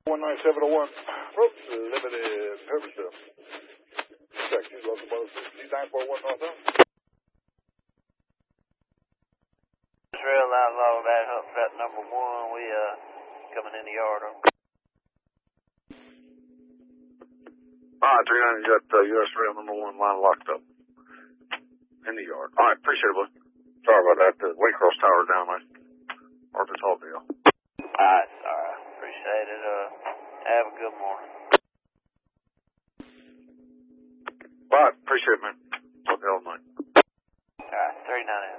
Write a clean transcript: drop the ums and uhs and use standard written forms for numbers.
19701. Oops, limited purpose stuff. Check, you go to 941 northbound. Rail line log that up at number 1. We coming in the yard. Alright, 39, you got US rail number 1 line locked up. In the yard. Alright, appreciate it, bud. Sorry about that. The Waycross Tower down there. Arkansas deal. Alright, sorry. Appreciate it. Have a good morning. Alright, appreciate it, man. Talk to you all night. Alright, 390.